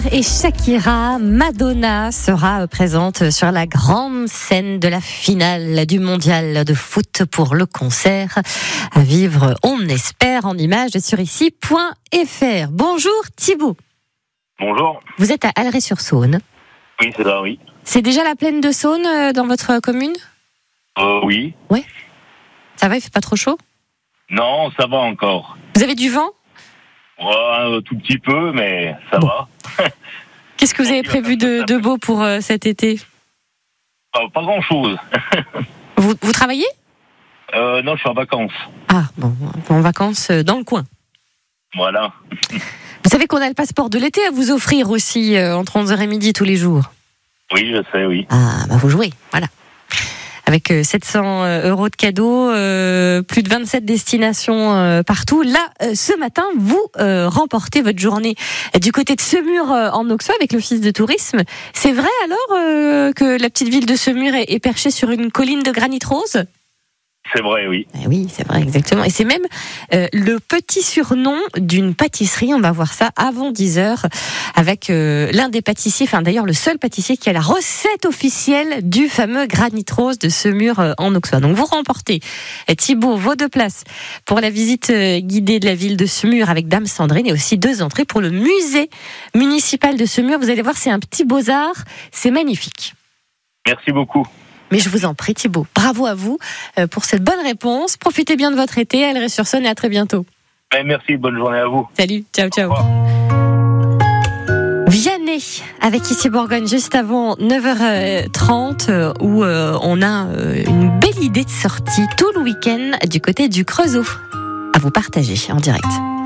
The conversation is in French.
et Shakira, Madonna sera présente sur la grande scène de la finale du mondial de foot pour le concert à vivre, on espère, en images sur ici.fr. Bonjour Thibaut. Bonjour. Vous êtes à Alray-sur-Saône. Oui, c'est ça, oui. C'est déjà la plaine de Saône dans votre commune ? Oui. Ouais. Ça va, il fait pas trop chaud ? Non, ça va encore. Vous avez du vent ? Un tout petit peu, mais ça va. Qu'est-ce que vous avez prévu de beau pour cet été ? Pas grand-chose. Vous travaillez ? Non, je suis en vacances. Ah, bon, en vacances dans le coin. Voilà. Vous savez qu'on a le passeport de l'été à vous offrir aussi entre 11h et midi tous les jours. Oui, je sais, oui. Ah, bah vous jouez, voilà. Avec 700 € de cadeaux, plus de 27 destinations partout. Là, ce matin, vous remportez votre journée du côté de Semur en Auxois avec l'Office de tourisme. C'est vrai alors que la petite ville de Semur est perchée sur une colline de granit rose ? C'est vrai, oui. Oui, c'est vrai, exactement. Et c'est même le petit surnom d'une pâtisserie. On va voir ça avant 10h avec l'un des pâtissiers, enfin d'ailleurs le seul pâtissier qui a la recette officielle du fameux granit rose de Semur en Auxois. Donc vous remportez, Thibaut, vos 2 places pour la visite guidée de la ville de Semur avec Dame Sandrine et aussi 2 entrées pour le musée municipal de Semur. Vous allez voir, c'est un petit beaux-arts, c'est magnifique. Merci beaucoup. Mais je vous en prie Thibaut, bravo à vous pour cette bonne réponse. Profitez bien de votre été, Alray-sur-Saône et à très bientôt. Merci, bonne journée à vous. Salut, ciao, ciao. Vianney, avec Ici Bourgogne, juste avant 9h30, où on a une belle idée de sortie tout le week-end du côté du Creusot. À vous partager en direct.